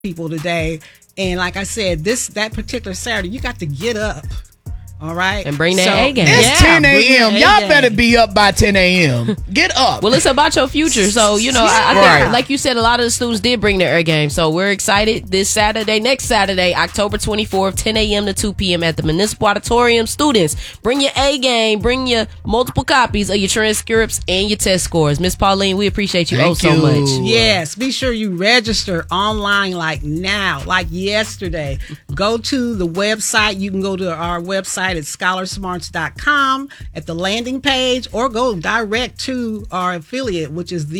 people today. And like I said, that particular Saturday, you got to get up. All right. And bring that A game. It's 10 a.m. Y'all better be up by 10 a.m. Get up. Well, it's about your future. So, I think, like you said, a lot of the students did bring their A game. So we're excited next Saturday, October 24th, 10 a.m. to 2 p.m. at the Municipal Auditorium. Students, bring your A game, bring your multiple copies of your transcripts and your test scores. Miss Pauline, we appreciate you so much. Yes. Be sure you register online like now, like yesterday. Go to the website. You can go to our website at scholarsmarts.com at the landing page, or go direct to our affiliate, which is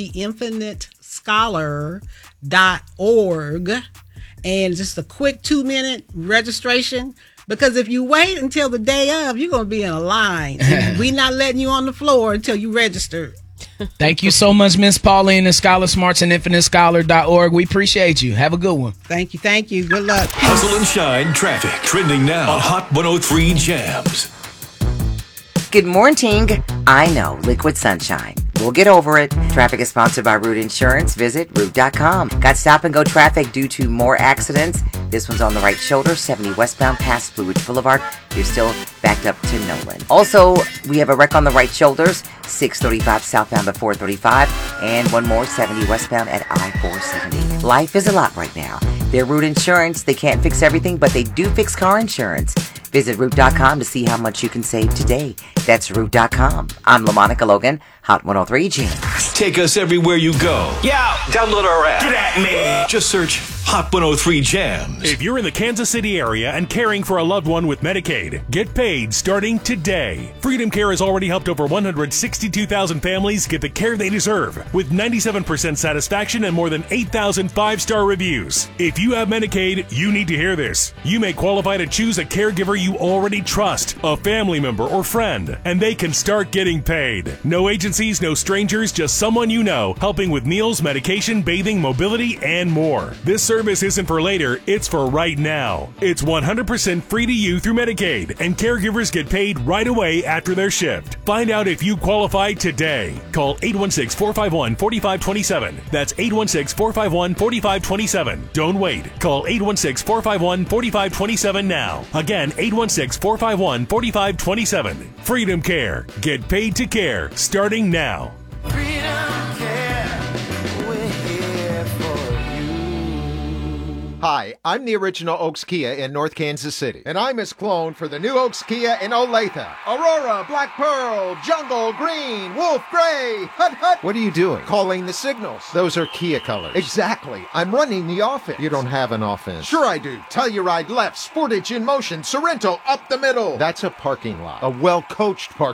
theinfinitescholar.org, and just a quick 2-minute registration, because if you wait until the day of, you're going to be in a line. We're not letting you on the floor until you register. Thank you so much, Miss Pauline and Scholar Smarts and InfiniteScholar.org. We appreciate you. Have a good one. Thank you. Good luck. Hustle and Shine traffic trending now on Hot 103 Jams. Good morning. I know, liquid sunshine. We'll get over it. Traffic is sponsored by Root Insurance. Visit Root.com. Got stop and go traffic due to more accidents. This one's on the right shoulder, 70 westbound past Blue Ridge Boulevard. You're still backed up to Nolan. Also, we have a wreck on the right shoulders, 635 southbound to 435, and one more, 70 westbound at I-470. Life is a lot right now. They're Root Insurance. They can't fix everything, but they do fix car insurance. Visit Root.com to see how much you can save today. That's Root.com. I'm LaMonica Logan, Hot 103 Jams. Take us everywhere you go. Yeah, download our app. Get at me. Just search Hot 103 Jams. If you're in the Kansas City area and caring for a loved one with Medicaid, get paid starting today. Freedom Care has already helped over 162,000 families get the care they deserve, with 97% satisfaction and more than 8,000 5-star reviews. If you have Medicaid, you need to hear this. You may qualify to choose a caregiver you already trust, a family member or friend, and they can start getting paid. No agencies, no strangers, just someone you know, helping with meals, medication, bathing, mobility, and more. This service isn't for later, it's for right now. It's 100% free to you through Medicaid, and caregivers get paid right away after their shift. Find out if you qualify today. Call 816-451-4527. That's 816-451-4527. Don't wait. Call 816-451-4527 now. Again, 816-451-4527. Freedom Care. Get paid to care starting now. Hi, I'm the original Oaks Kia in North Kansas City. And I'm his clone for the new Oaks Kia in Olathe. Aurora, Black Pearl, Jungle, Green, Wolf, Gray, Hut, Hut. What are you doing? Calling the signals. Those are Kia colors. Exactly. I'm running the offense. You don't have an offense. Sure I do. Telluride left, Sportage in motion, Sorrento up the middle. That's a parking lot. A well-coached parking